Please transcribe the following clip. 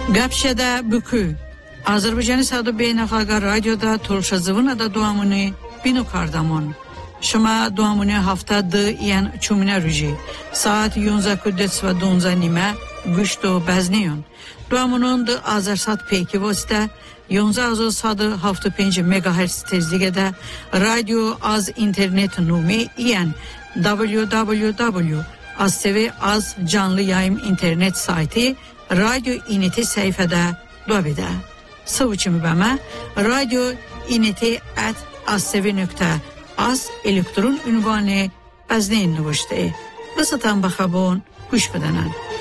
Gapşədə bükü. Azərbaycanı Sadı Beynəlxalq Radioda Tolşazıvına da duamını binu kardamon. Şuma duamını haftada yan çumina rüji. Saat 11:12 güçtü bezniyon. Duamının da Azarsat peki vostə 11.5 MHz tezliğədə radyo az internet numi yan www.az canlı yayım internet sayti radyo ineti səhifədə duabidə. Savuçımı bəmə radyo ineti@azsevi.az elektron ünvanı bəzneyin nüvüşdə. Vısıtan baxabon, kuş bedənən.